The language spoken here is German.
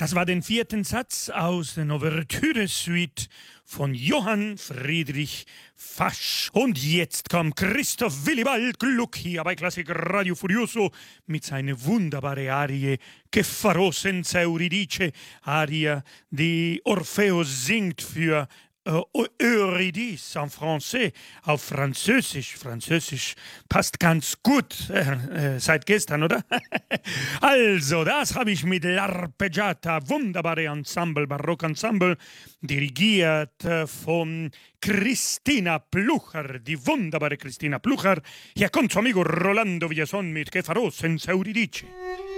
Das war den vierten Satz aus der Ouvertüre-Suite von Johann Friedrich Fasch. Und jetzt kommt Christoph Willibald Gluck hier bei Klassik Radio Furioso mit seiner wunderbaren Arie Che farò senza Euridice, Arie, die Orpheus singt für Eurydice en français, auf Französisch. Französisch passt ganz gut seit gestern, oder? Also, das habe ich mit L'Arpeggiata, wunderbare Ensemble, Barockensemble, dirigiert von Christina Plucher, die wunderbare Christina Plucher. Hier kommt zu amigo Rolando Villazón mit Che farò senza Euridice.